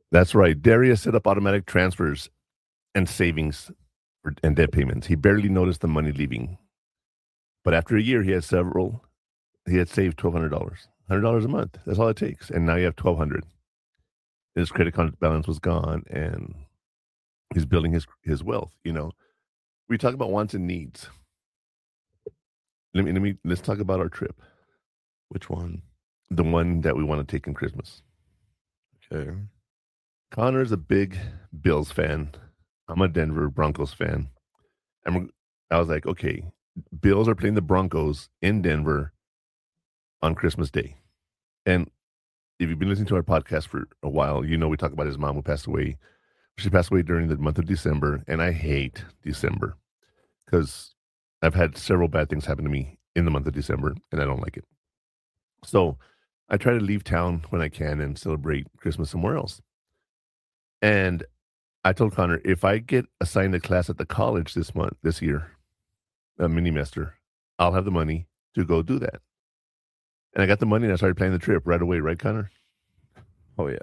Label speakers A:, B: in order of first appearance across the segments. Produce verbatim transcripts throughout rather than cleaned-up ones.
A: That's right. Darius set up automatic transfers and savings for, and debt payments. He barely noticed the money leaving. But after a year, he had several. He had saved twelve hundred dollars, one hundred dollars a month. That's all it takes. And now you have twelve hundred dollars. His credit card balance was gone, and he's building his his wealth. You know, we talk about wants and needs. Let me let me let's talk about our trip.
B: Which one?
A: The one that we want to take in Christmas.
B: Okay.
A: Connor's a big Bills fan. I'm a Denver Broncos fan. And I was like, okay, Bills are playing the Broncos in Denver on Christmas Day. And if you've been listening to our podcast for a while, you know we talk about his mom who passed away. She passed away during the month of December, and I hate December because I've had several bad things happen to me in the month of December, and I don't like it. So I try to leave town when I can and celebrate Christmas somewhere else. And I told Connor, if I get assigned a class at the college this month, this year, a mini master, I'll have the money to go do that. And I got the money and I started planning the trip right away, right, Connor?
B: Oh, yeah.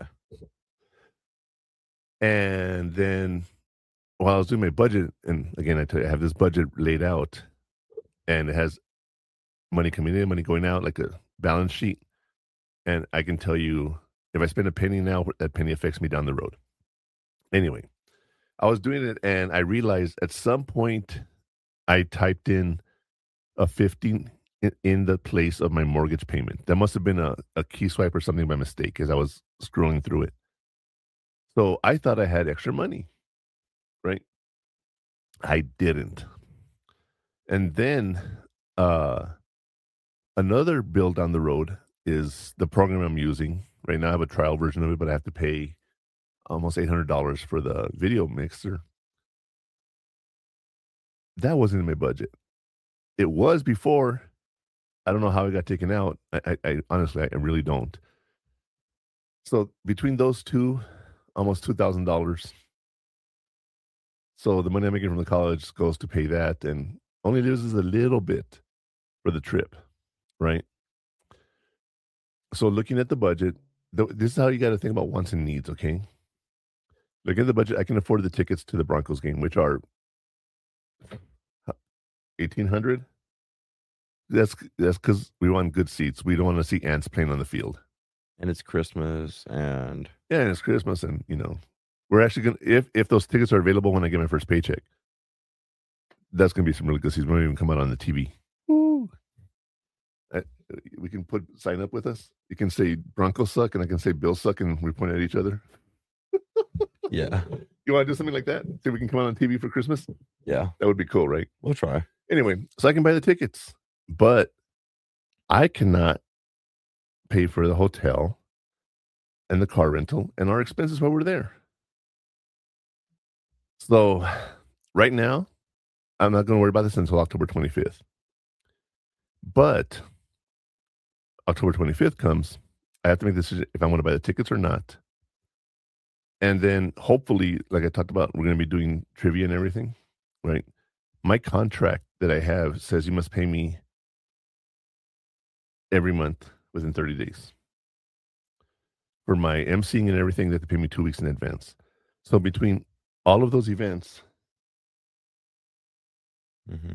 A: And then while I was doing my budget, and again, I tell you, I have this budget laid out, and it has money coming in, money going out, like a balance sheet. And I can tell you, if I spend a penny now, that penny affects me down the road. Anyway, I was doing it, and I realized at some point I typed in a fifteen in, in the place of my mortgage payment. That must have been a, a key swipe or something by mistake as I was scrolling through it. So I thought I had extra money, right? I didn't. And then uh, another bill down the road is the program I'm using. Right now I have a trial version of it, but I have to pay almost eight hundred dollars for the video mixer. That wasn't in my budget. It was before. I don't know how it got taken out. I, I, I honestly, I really don't. So between those two, almost two thousand dollars. So the money I'm making from the college goes to pay that, and only loses a little bit for the trip, right? So looking at the budget, th- this is how you got to think about wants and needs, okay? Looking at the budget, I can afford the tickets to the Broncos game, which are eighteen hundred. That's that's because we want good seats. We don't want to see ants playing on the field.
B: And it's Christmas, and
A: yeah, and it's Christmas, and you know, we're actually gonna if if those tickets are available when I get my first paycheck, that's gonna be some really good seats. We might even come out on the T V. Woo! I, we can put sign up with us. You can say Broncos suck, and I can say Bills suck, and we point at each other.
B: Yeah.
A: You want to do something like that? See if we can come out on T V for Christmas?
B: Yeah.
A: That would be cool, right?
B: We'll try.
A: Anyway, so I can buy the tickets, but I cannot pay for the hotel and the car rental and our expenses while we're there. So right now, I'm not going to worry about this until October twenty-fifth. But October twenty-fifth comes, I have to make a decision if I want to buy the tickets or not. And then hopefully, like I talked about, we're going to be doing trivia and everything, right? My contract that I have says you must pay me every month within thirty days. For my emceeing and everything, they have to pay me two weeks in advance. So between all of those events,
B: mm-hmm.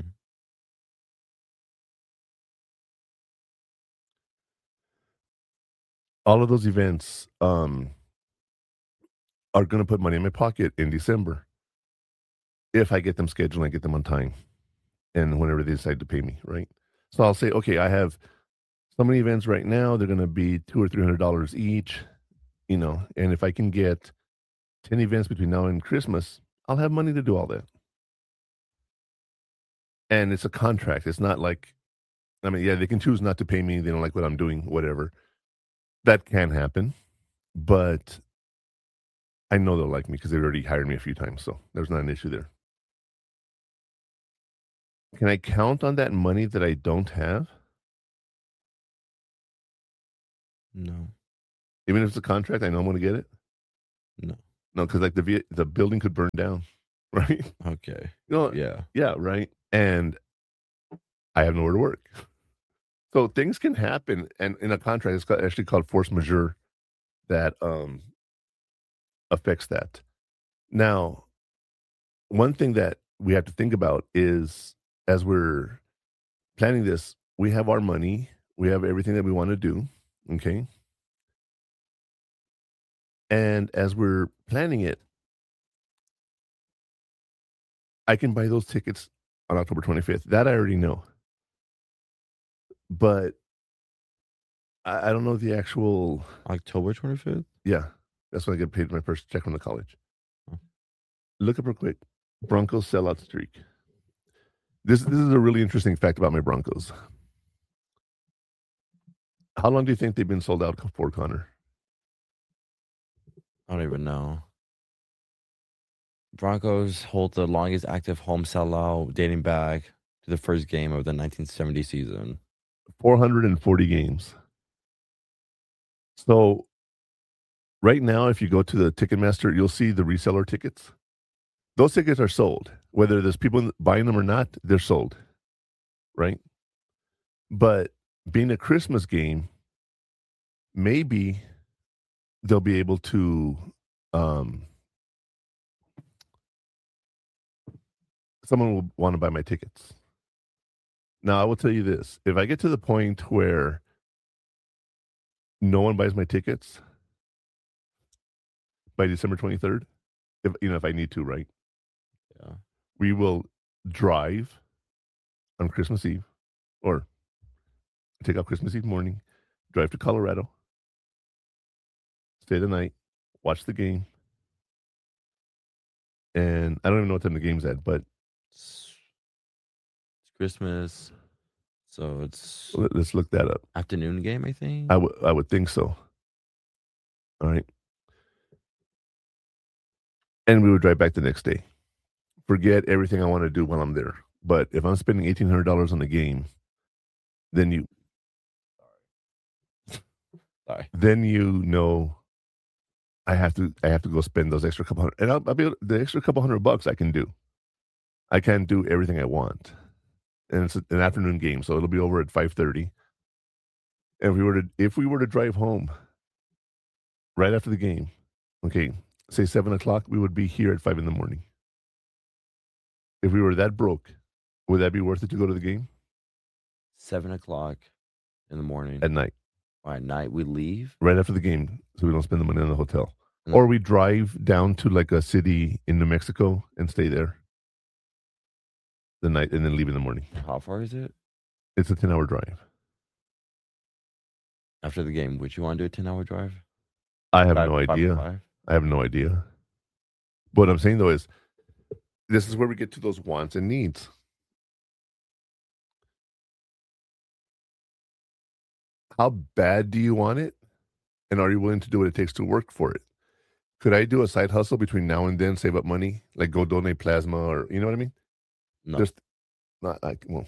A: all of those events um, are going to put money in my pocket in December if I get them scheduled and I get them on time and whenever they decide to pay me, right? So I'll say, okay, I have so many events right now. They're going to be two or three hundred dollars each, you know. And if I can get ten events between now and Christmas, I'll have money to do all that. And it's a contract. It's not like, I mean, yeah, they can choose not to pay me. They don't like what I'm doing, whatever. That can happen, but I know they'll like me because they've already hired me a few times, so there's not an issue there. Can I count on that money that I don't have?
B: No.
A: Even if it's a contract, I know I'm going to get it?
B: No.
A: No, because like the the building could burn down, right?
B: Okay.
A: You know,
B: yeah.
A: Yeah, right? And I have nowhere to work. So things can happen, and in a contract, it's actually called force majeure, that um, affects that. Now, one thing that we have to think about is as we're planning this, we have our money, we have everything that we want to do, okay? And as we're planning it, I can buy those tickets on October twenty-fifth. That I already know. But I, I don't know the actual.
B: October twenty-fifth?
A: Yeah, that's when I get paid my first check from the college.
B: Oh.
A: Look up real quick. Broncos sellout streak. This this is a really interesting fact about my Broncos. How long do you think they've been sold out for, Connor?
B: I don't even know. Broncos hold the longest active home sellout dating back to the first game of the nineteen seventy season.
A: four hundred forty games. So right now, if you go to the Ticketmaster, you'll see the reseller tickets. Those tickets are sold. Whether there's people buying them or not, they're sold. Right? But being a Christmas game, maybe they'll be able to um, someone will want to buy my tickets. Now, I will tell you this. If I get to the point where no one buys my tickets by December twenty-third, if you know, if I need to, right?
B: Yeah.
A: We will drive on Christmas Eve, or take out Christmas Eve morning, drive to Colorado, stay the night, watch the game, and I don't even know what time the game's at, but
B: It's, it's Christmas, so it's
A: let- let's look that up.
B: afternoon game, I think.
A: I would I would think so. All right. And we would drive back the next day. Forget everything I want to do while I'm there. But if I'm spending eighteen hundred dollars on the game, then you
B: Sorry.
A: then you know I have to I have to go spend those extra couple hundred, and I'll, I'll be able, the extra couple hundred bucks I can do. I can do everything I want, and it's an afternoon game, so it'll be over at five thirty. And if we were to if we were to drive home right after the game, okay, say seven o'clock, we would be here at five in the morning. If we were that broke, would that be worth it to go to the game
B: Seven o'clock in the morning.
A: at night,
B: At night we leave.
A: right after the game, so we don't spend the money on the hotel?
B: Mm.
A: Or we drive down to like a city in New Mexico and stay there the night and then leave in the morning.
B: How far is it?
A: It's a ten-hour drive.
B: After the game, would you want to do a ten hour drive?
A: I have
B: Five-
A: no
B: five to
A: idea.
B: five?
A: I have no idea. What I'm saying though is, this is where we get to those wants and needs. How bad do you want it? And are you willing to do what it takes to work for it? Could I do a side hustle between now and then, save up money, like go donate plasma, or you know what I mean?
B: No.
A: Just not like, well,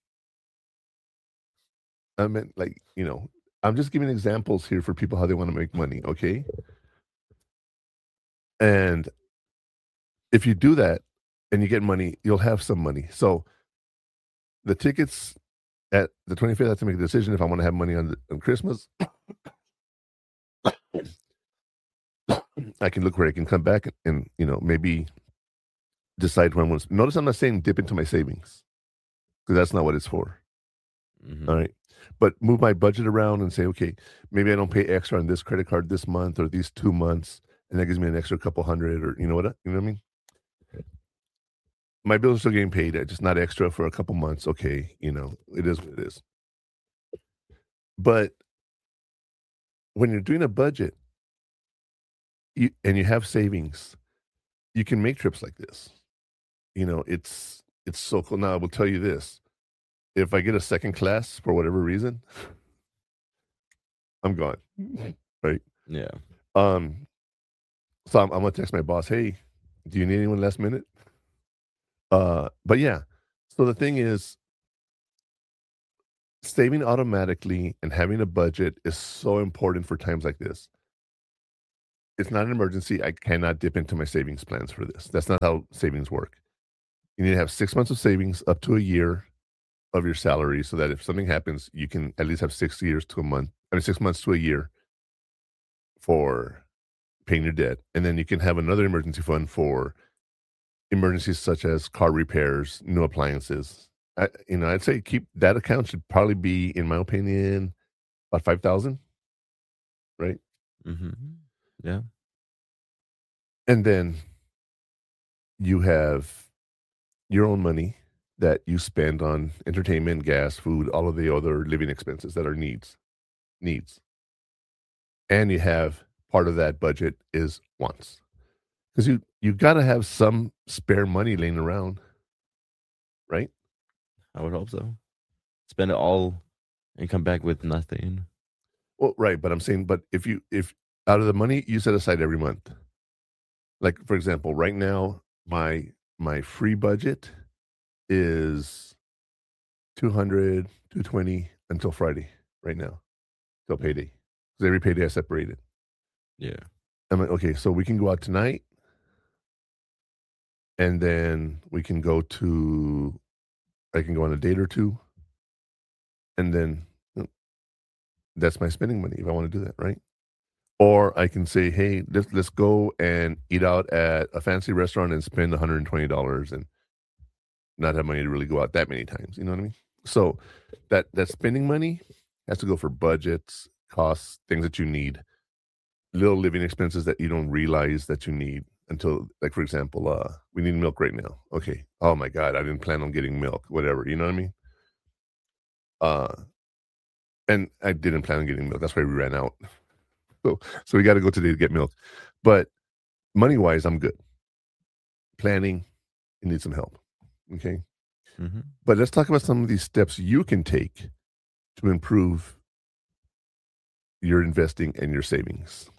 A: I meant like, you know, I'm just giving examples here for people how they want to make money, okay? And if you do that and you get money, you'll have some money. So the tickets at the twenty-fifth, I have to make a decision if I want to have money on, the, on Christmas. I can look where I can come back and, and you know, maybe decide when I want to. Notice I'm not saying dip into my savings, because that's not what it's for.
B: Mhm.
A: All right. But move my budget around and say, okay, maybe I don't pay extra on this credit card this month or these two months, and that gives me an extra couple hundred, or you know what? I- You know what I mean? My bills are still getting paid, uh, just not extra for a couple months. Okay, you know, it is what it is. But when you're doing a budget, you and you have savings, you can make trips like this. You know, it's it's so cool. Now I will tell you this: if I get a second class for whatever reason, I'm gone. Right?
B: Yeah.
A: Um. So I'm, I'm gonna text my boss. Hey, do you need anyone last minute? Uh. But yeah. So the thing is, saving automatically and having a budget is so important for times like this. It's not an emergency. I cannot dip into my savings plans for this. That's not how savings work. You need to have six months of savings up to a year of your salary, so that if something happens, you can at least have six years to a month. I mean, six months to a year for paying your debt, and then you can have another emergency fund for emergencies such as car repairs, new appliances. I, you know, I'd say keep that account should probably be, in my opinion, about five thousand, right?
B: Mm-hmm. Yeah.
A: And then you have your own money that you spend on entertainment, gas, food, all of the other living expenses that are needs, needs. And you have part of that budget is wants, because you you got to have some spare money laying around, right?
B: I would hope so. Spend it all and come back with nothing.
A: Well, right, but I'm saying, but if you if out of the money you set aside every month, like for example, right now my my free budget is two hundred, two twenty until Friday right now, till payday. Because every payday I separate it.
B: Yeah.
A: I'm like, okay, so we can go out tonight, and then we can go to, I can go on a date or two, and then you know, that's my spending money if I want to do that, right? Or I can say, hey, let's let's go and eat out at a fancy restaurant and spend one hundred twenty dollars and not have money to really go out that many times. You know what I mean? So that that spending money has to go for budgets, costs, things that you need, little living expenses that you don't realize that you need until, like for example, uh, we need milk right now. Okay. Oh my God, I didn't plan on getting milk. Whatever. You know what I mean? Uh, and I didn't plan on getting milk. That's why we ran out. So, so we got to go today to get milk. But money wise, I'm good. Planning, you need some help. Okay.
B: Mm-hmm.
A: But let's talk about some of these steps you can take to improve your investing and your savings.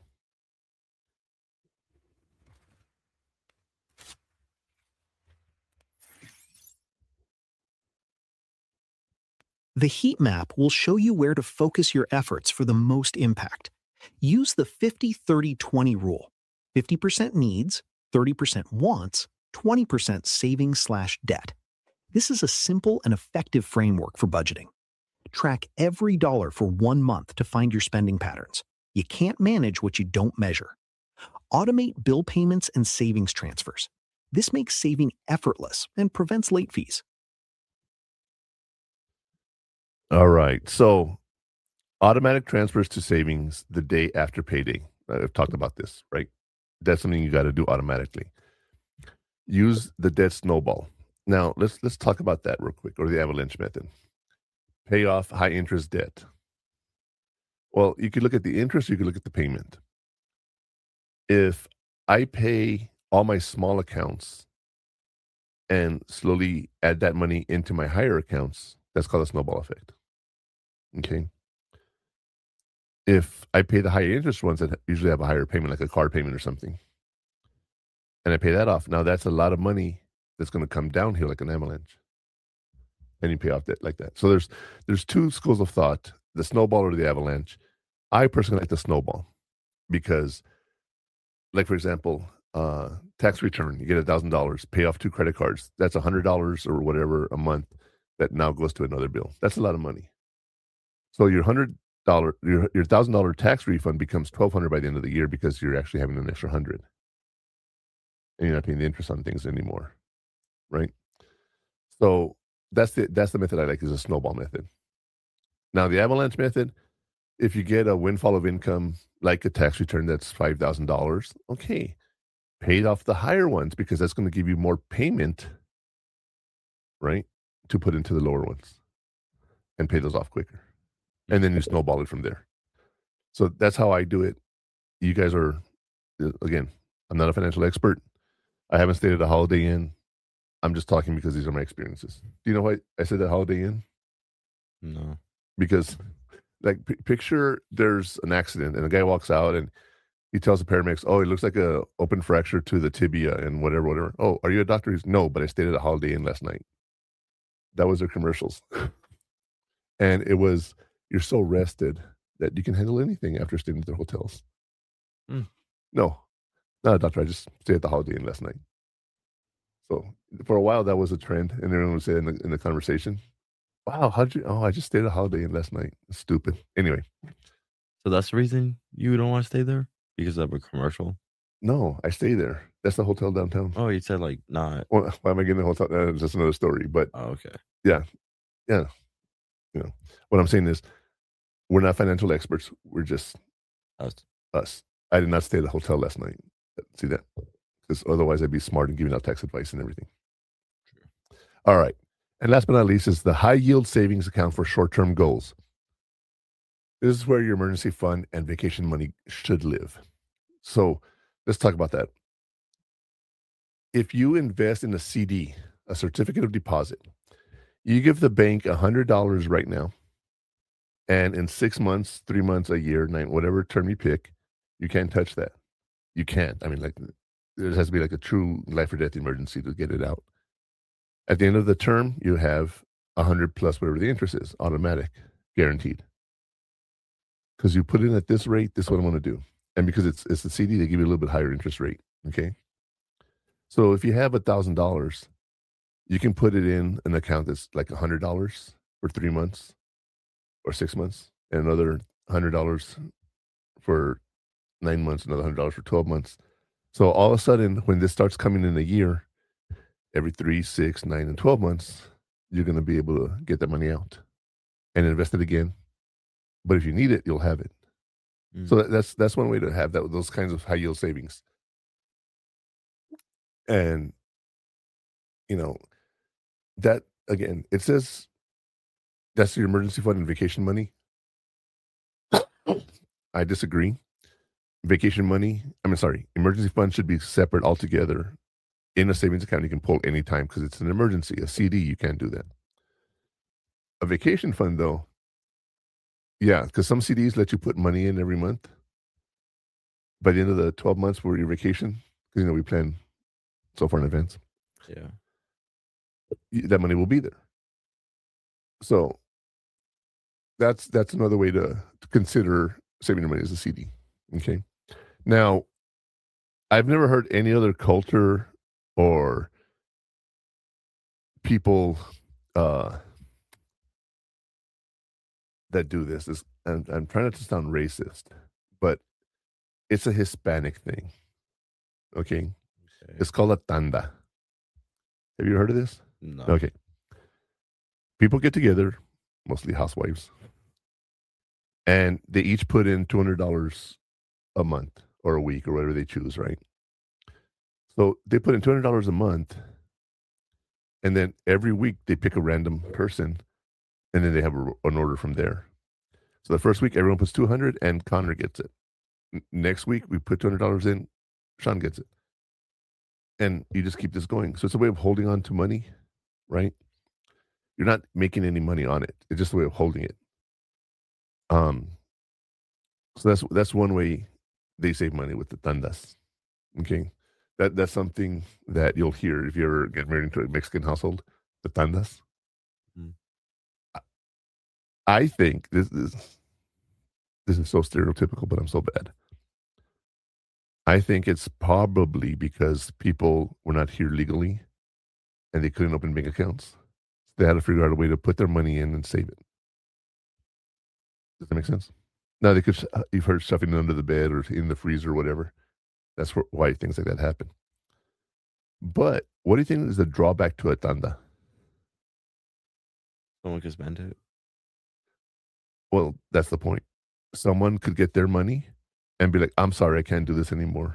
C: The heat map will show you where to focus your efforts for the most impact. Use the fifty thirty twenty rule. fifty percent needs, thirty percent wants, twenty percent savings slash debt. This is a simple and effective framework for budgeting. Track every dollar for one month to find your spending patterns. You can't manage what you don't measure. Automate bill payments and savings transfers. This makes saving effortless and prevents late fees.
A: All right. So automatic transfers to savings the day after payday. I've talked about this, right? That's something you got to do automatically. Use the debt snowball. Now let's let's talk about that real quick, or the avalanche method. Pay off high interest debt. Well, you could look at the interest, you could look at the payment. If I pay all my small accounts and slowly add that money into my higher accounts, that's called a snowball effect. Okay. If I pay the higher interest ones that usually have a higher payment, like a car payment or something, and I pay that off, now that's a lot of money that's going to come down here like an avalanche. And you pay off debt like that. So there's there's two schools of thought, the snowball or the avalanche. I personally like the snowball because, like for example, uh, tax return, you get a thousand dollars, pay off two credit cards. That's a hundred dollars or whatever a month that now goes to another bill. That's a lot of money. So your hundred dollar your your thousand dollar tax refund becomes twelve hundred by the end of the year because you're actually having an extra hundred. And you're not paying the interest on things anymore. Right? So that's the that's the method I like, is a snowball method. Now the avalanche method, if you get a windfall of income like a tax return that's five thousand dollars, okay, paid off the higher ones because that's going to give you more payment, right, to put into the lower ones and pay those off quicker. And then you snowball it from there. So that's how I do it. You guys are, again, I'm not a financial expert. I haven't stayed at a Holiday Inn. I'm just talking because these are my experiences. Do you know why I said that Holiday Inn?
B: No.
A: Because, like, p- picture there's an accident and the guy walks out and he tells the paramedics, "Oh, it looks like a open fracture to the tibia and whatever, whatever." "Oh, are you a doctor?" He's, "No, but I stayed at a Holiday Inn last night." That was their commercials. And it was, you're so rested that you can handle anything after staying at their hotels.
B: Mm.
A: No, not a doctor. I just stayed at the Holiday Inn last night. So for a while, that was a trend. And everyone would say in the, in the conversation, "Wow, how'd you, oh, I just stayed at a Holiday Inn last night." Stupid. Anyway.
B: So that's the reason you don't want to stay there? Because of a commercial?
A: No, I stay there. That's the hotel downtown.
B: Oh, you said like not.
A: Well, why am I getting the hotel? That's just another story. But
B: Oh, okay.
A: yeah, yeah. You know, what I'm saying is we're not financial experts. We're just
B: Us.
A: us. I did not stay at the hotel last night. See that? Because otherwise I'd be smart and giving out tax advice and everything.
B: True.
A: All right. And last but not least is the high yield savings account for short-term goals. This is where your emergency fund and vacation money should live. So let's talk about that. If you invest in a C D, a certificate of deposit, you give the bank one hundred dollars right now, and in six months, three months, a year, nine, whatever term you pick, you can't touch that. You can't. I mean, like, there has to be like a true life or death emergency to get it out. At the end of the term, you have one hundred plus whatever the interest is, automatic, guaranteed. Because you put in at this rate, this is what I want to do. And because it's it's a C D, they give you a little bit higher interest rate, okay? So if you have one thousand dollars, you can put it in an account that's like one hundred dollars for three months or six months, and another one hundred dollars for nine months, another one hundred dollars for twelve months. So all of a sudden, when this starts coming in a year, every three, six, nine, and twelve months, you're going to be able to get that money out and invest it again. But if you need it, you'll have it. Mm. So that, that's that's one way to have that, those kinds of high yield savings. And, you know, that, again, it says that's your emergency fund and vacation money. I disagree. Vacation money, I mean, sorry, emergency fund should be separate altogether in a savings account. You can pull anytime because it's an emergency. A C D, you can't do that. A vacation fund, though, yeah, because some C Ds let you put money in every month. By the end of the twelve months for your vacation, because, you know, we plan so far in advance.
B: Yeah.
A: That money will be there. So that's that's another way to, to consider saving your money as a C D. Okay. Now, I've never heard any other culture or people uh, that do this. Is, and I'm trying not to sound racist, but it's a Hispanic thing. Okay. Okay. It's called a tanda. Have you heard of this?
B: No.
A: Okay. People get together, mostly housewives, and they each put in two hundred dollars a month or a week or whatever they choose, right? So they put in two hundred dollars a month, and then every week they pick a random person, and then they have a, an order from there. So the first week, everyone puts two hundred dollars, and Connor gets it. N- next week, we put two hundred dollars in, Sean gets it. And you just keep this going. So it's a way of holding on to money, right? You're not making any money on it. It's just a way of holding it. Um. So that's that's one way they save money with the tandas. Okay. That that's something that you'll hear if you ever get married into a Mexican household, the tandas. Mm. I, I think this is this is so stereotypical, but I'm so bad. I think it's probably because people were not here legally and they couldn't open bank accounts. They had to figure out a way to put their money in and save it. Does that make sense? Now, they could, you've heard stuffing it under the bed or in the freezer or whatever. That's why things like that happen. But what do you think is the drawback to a tanda?
B: Someone could spend it.
A: Well, that's the point. Someone could get their money and be like, I'm sorry, I can't do this anymore.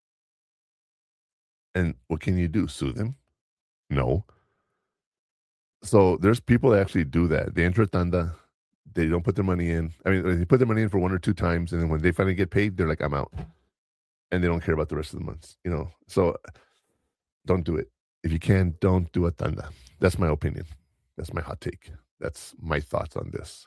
A: And what can you do? Sue them? No. So there's people that actually do that. They enter a tanda. They don't put their money in. I mean, they put their money in for one or two times, and then when they finally get paid, they're like, I'm out. And they don't care about the rest of the months, you know. So don't do it. If you can, don't do a tanda. That's my opinion. That's my hot take. That's my thoughts on this.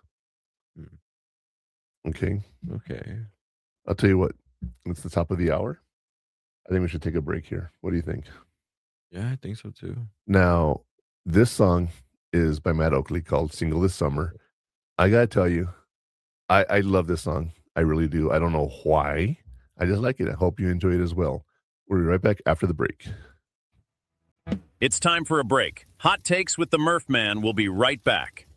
A: Okay?
B: Okay.
A: I'll tell you what. It's the top of the hour. I think we should take a break here. What do you think?
B: Yeah, I think so too.
A: Now, this song is by Matt Oakley called Single This Summer. I got to tell you, I, I love this song. I really do. I don't know why. I just like it. I hope you enjoy it as well. We'll be right back after the break.
D: It's time for a break. Hot Takes with the Murph Man will be right back.